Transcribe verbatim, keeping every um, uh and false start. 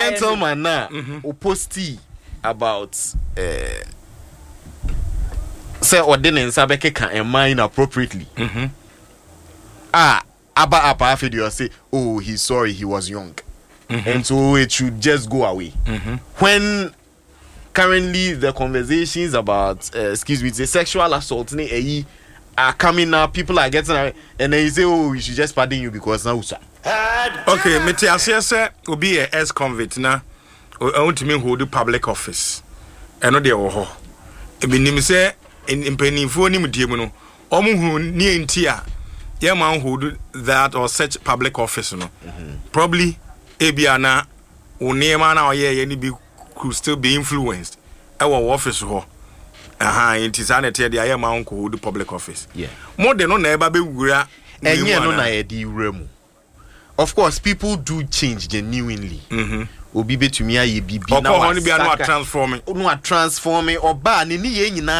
gentleman now who posted about uh, say ordinance abeke can mine appropriately. Mm-hmm. Ah, Abba Apa video say, oh, he's sorry, he was young, mm-hmm. and so it should just go away. Mm-hmm. When currently the conversations about uh, excuse me, the sexual assault are coming now, people are getting and then you say, oh, we should just pardon you because now. Okay, me tell you say will be a ex convict na I want to me hold the public office. I know they were ho. E bi nim say in mpanimfo nim die mu no. Omo hu ni entia. Yeah man hold that or such public office no. Mm-hmm. Probably e bia na onema na oye ye ni bi could still be influenced. Our office ho. Aha, it is an tell the I man hold the public office. Yeah. More than no na eba be wura. Enye no na e di wura mu. Of course, people do change genuinely. Mm-hmm. Obi betumi aye bibi na wa transforming. No transforming oba ni ni ye nyina